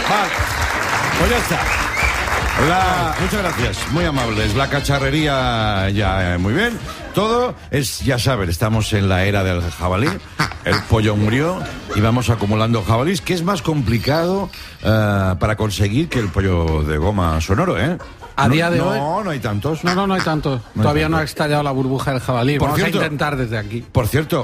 Vale. Pues ya está. Muchas gracias, muy amables. La cacharrería ya muy bien. Todo es, ya saben, estamos en la era del jabalí. El pollo murió y vamos acumulando jabalís, que es más complicado para conseguir que el pollo de goma sonoro, ¿eh? A día de hoy... No hay tantos. No hay tantos. Todavía no ha estallado la burbuja del jabalí. Vamos a intentar desde aquí. Por cierto,